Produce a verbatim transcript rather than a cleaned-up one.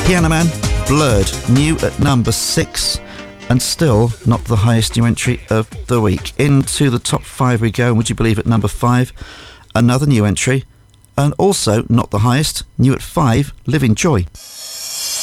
Piano Man, Blurred, new at number six, and still not the highest new entry of the week. Into the top five we go, and would you believe at number five, another new entry, and also not the highest, new at five, Living Joy.